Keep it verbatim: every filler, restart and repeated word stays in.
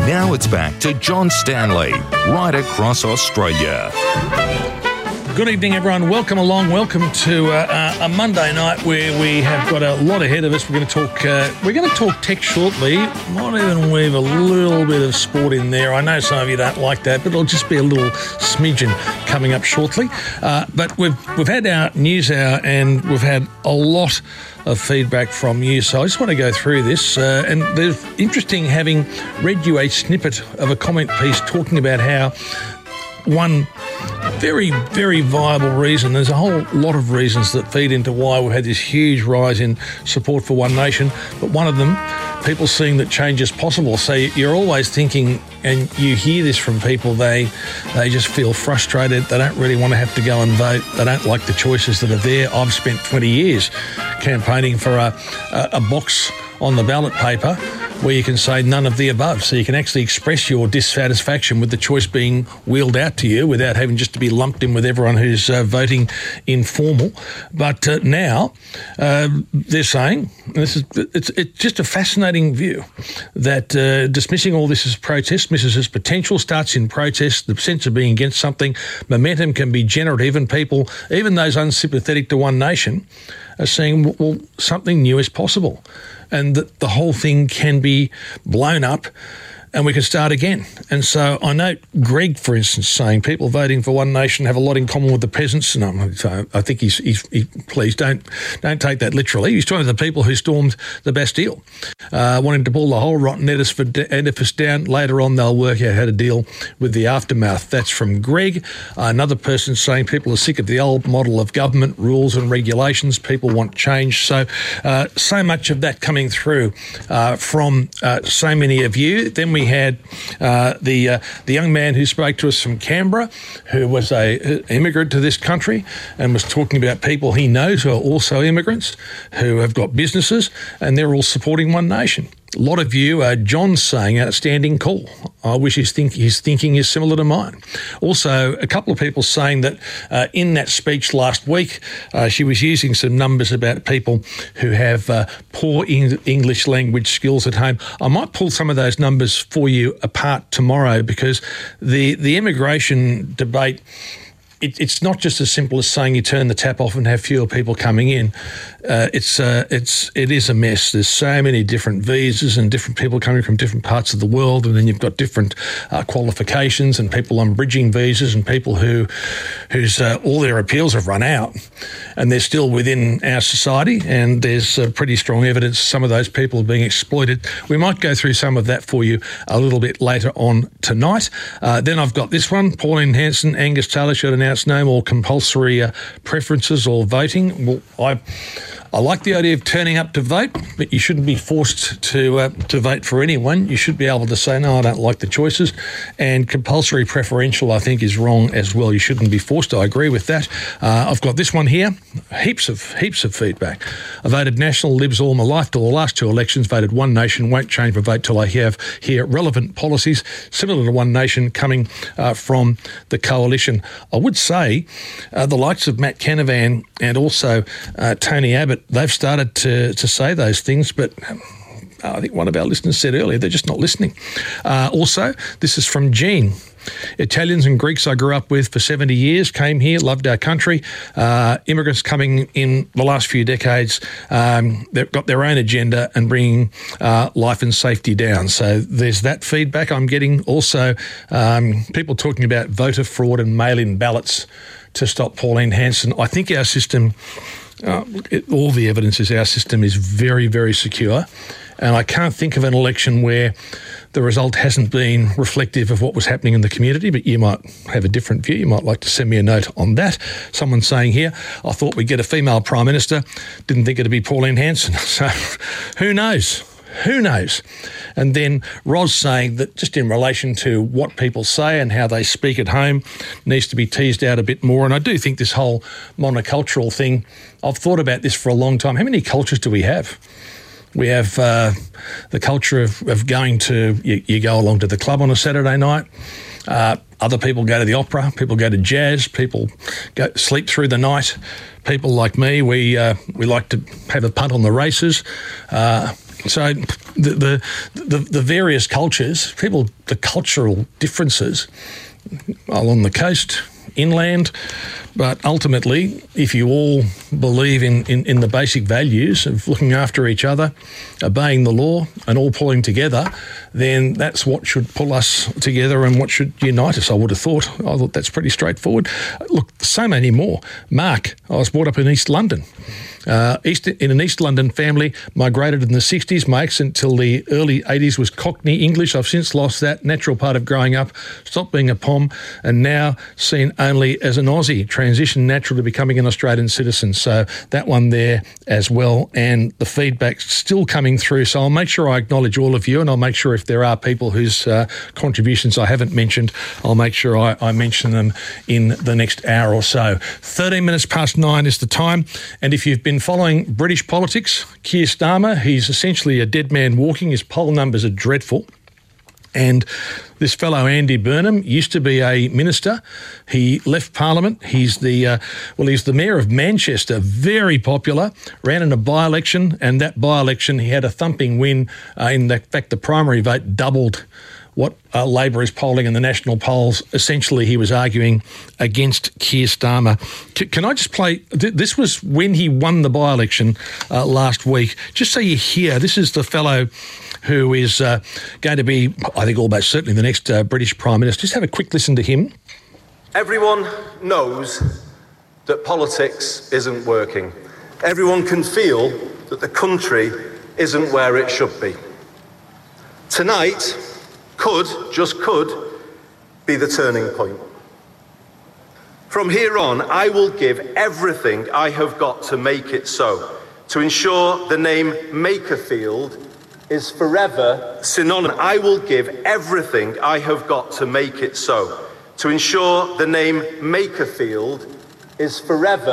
Now it's back to John Stanley, right across Australia. Good evening, everyone. Welcome along. Welcome to uh, a Monday night where we have got a lot ahead of us. We're going to talk. Uh, we're going to talk tech shortly. Might even weave a little bit of sport in there. I know some of you don't like that, but it'll just be a little smidgen coming up shortly. Uh, but we've we've had our news hour, and we've had a lot of feedback from you. So I just want to go through this. Uh, and there's interesting having read you a snippet of a comment piece talking about how one very, very viable reason. There's a whole lot of reasons that feed into why we've had this huge rise in support for One Nation, but one of them, people seeing that change is possible. So you're always thinking, and you hear this from people, they they just feel frustrated. They don't really want to have to go and vote. They don't like the choices that are there. I've spent twenty years campaigning for a, a, a box on the ballot paper where you can say none of the above. So you can actually express your dissatisfaction with the choice being wheeled out to you without having just to be lumped in with everyone who's uh, voting informal. But uh, now uh, they're saying, this is it's, it's just a fascinating view, that uh, dismissing all this as protest misses its potential, starts in protest, the sense of being against something. Momentum can be generative, and people, even those unsympathetic to One Nation, are saying, well, something new is possible, and that the whole thing can be blown up and we can start again. And so I note Greg, for instance, saying people voting for One Nation have a lot in common with the peasants. And I'm, so I think he's, he's he, please don't don't take that literally. He's talking to the people who stormed the Bastille, uh, wanting to pull the whole rotten edifice down. Later on, they'll work out how to deal with the aftermath. That's from Greg. Uh, another person saying people are sick of the old model of government rules and regulations. People want change. So, uh, so much of that coming through uh, from uh, so many of you. Then we had uh, the uh, the young man who spoke to us from Canberra, who was a, a immigrant to this country, and was talking about people he knows who are also immigrants who have got businesses, and they're all supporting One Nation. A lot of you, uh, John's saying, outstanding call. I wish his, think, his thinking is similar to mine. Also, a couple of people saying that uh, in that speech last week, uh, she was using some numbers about people who have uh, poor in- English language skills at home. I might pull some of those numbers for you apart tomorrow, because the, the immigration debate, It, it's not just as simple as saying you turn the tap off and have fewer people coming in. Uh, it's uh, it's it is a mess. There's so many different visas and different people coming from different parts of the world, and then you've got different uh, qualifications and people on bridging visas and people who whose uh, all their appeals have run out, and they're still within our society. And there's uh, pretty strong evidence some of those people are being exploited. We might go through some of that for you a little bit later on tonight. Uh, then I've got this one: Pauline Hanson, Angus Taylor should announce no more compulsory uh, preferences or voting. Well, I I like the idea of turning up to vote, but you shouldn't be forced to uh, to vote for anyone. You should be able to say, no, I don't like the choices. And compulsory preferential, I think, is wrong as well. You shouldn't be forced to. I agree with that. Uh, I've got this one here. Heaps of heaps of feedback. I voted National Libs all my life till the last two elections. Voted One Nation. Won't change my vote till I have hear relevant policies similar to One Nation coming uh, from the coalition. I would say uh, the likes of Matt Canavan and also uh, Tony Abbott, they've started to, to say those things, but I think one of our listeners said earlier, they're just not listening. Uh, also, this is from Jean. Italians and Greeks I grew up with for seventy years, came here, loved our country. Uh, immigrants coming in the last few decades, um, they've got their own agenda and bringing uh, life and safety down. So there's that feedback I'm getting. Also, um, people talking about voter fraud and mail-in ballots to stop Pauline Hanson. I think our system, uh, it, all the evidence is our system is very, very secure. And I can't think of an election where the result hasn't been reflective of what was happening in the community, but you might have a different view. You might like to send me a note on that. Someone's saying here, I thought we'd get a female Prime Minister, didn't think it'd be Pauline Hanson. So who knows? Who knows? And then Ros saying that just in relation to what people say and how they speak at home needs to be teased out a bit more. And I do think this whole monocultural thing, I've thought about this for a long time. How many cultures do we have? We have uh, the culture of, of going to, you, you go along to the club on a Saturday night. Uh, other people go to the opera. People go to jazz. People go sleep through the night. People like me, we uh, we like to have a punt on the races. Uh, So the, the the the various cultures, people, the cultural differences along the coast, inland, but ultimately, if you all believe in, in, in the basic values of looking after each other, obeying the law, and all pulling together, then that's what should pull us together and what should unite us, I would have thought. I thought that's pretty straightforward. Look, so many more. Mark, I was brought up in East London. Uh, East, in an East London family, migrated in the sixties. My accent till the early eighties was Cockney English. I've since lost that. Natural part of growing up. Stopped being a P O M and now seen only as an Aussie. Transition natural to becoming an Australian citizen. So that one there as well. And the feedback's still coming through. So I'll make sure I acknowledge all of you, and I'll make sure if there are people whose uh, contributions I haven't mentioned, I'll make sure I, I mention them in the next hour or so. thirteen minutes past nine is the time. And if you've been following British politics, Keir Starmer, he's essentially a dead man walking. His poll numbers are dreadful. And this fellow Andy Burnham used to be a minister. He left Parliament. He's the uh, well, he's the mayor of Manchester, very popular. Ran in a by-election, and that by-election he had a thumping win. Uh, in the, fact, the primary vote doubled what uh, Labor is polling in the national polls. Essentially, he was arguing against Keir Starmer. C- can I just play? Th- this was when he won the by-election uh, last week. Just so you hear, this is the fellow who is uh, going to be, I think, almost certainly the next uh, British Prime Minister. Just have a quick listen to him. Everyone knows that politics isn't working. Everyone can feel that the country isn't where it should be. Tonight could, just could, be the turning point. From here on, I will give everything I have got to make it so, to ensure the name Makerfield is forever synonymous. I will give everything I have got to make it so, to ensure the name Makerfield is forever